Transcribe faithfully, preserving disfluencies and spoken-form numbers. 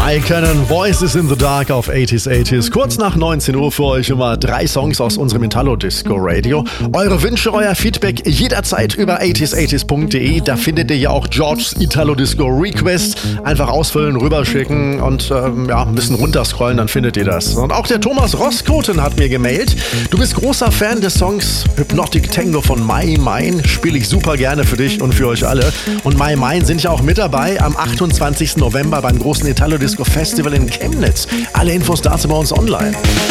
I Cannon, Voices in the Dark auf achtziger achtziger. Kurz nach neunzehn Uhr für euch immer drei Songs aus unserem Italo-Disco-Radio. Eure Wünsche, euer Feedback jederzeit über achtziger achtziger punkt de. Da findet ihr ja auch Georges Italo-Disco-Request. Einfach ausfüllen, rüberschicken und ähm, ja, ein bisschen runterscrollen, dann findet ihr das. Und auch der Thomas Roskoten hat mir gemailt. Du bist großer Fan des Songs Hypnotic Tango von My Mine. Spiele ich super gerne für dich und für euch alle. Und My Mine sind ja auch mit dabei am achtundzwanzigsten November beim großen Italo-Disco Festival in Chemnitz. Alle Infos dazu bei uns online.